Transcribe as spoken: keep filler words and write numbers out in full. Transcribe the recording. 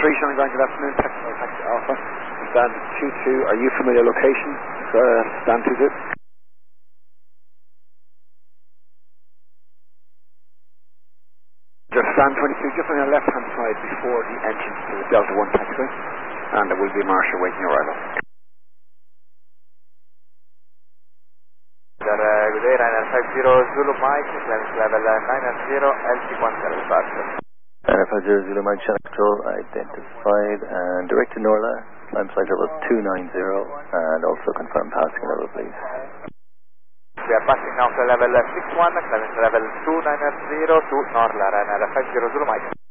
three, showing going good afternoon, taxi, taxi Alpha, stand two two, are you familiar location, uh, stand two two? Just stand twenty-two, just on your left hand side before the entrance to the Delta one taxiway, and there will be a marshal waiting your arrival. Good day, nine five zero Zulu Mike, clearance level nine zero L T one zero departure. nine five zero Zulu Mike, channel control identified and direct to Norla, climb flight level two nine zero, and also confirm passing level please. We are passing now to level six one, clearance level two nine zero to Norla, nine five zero Zulu Mike.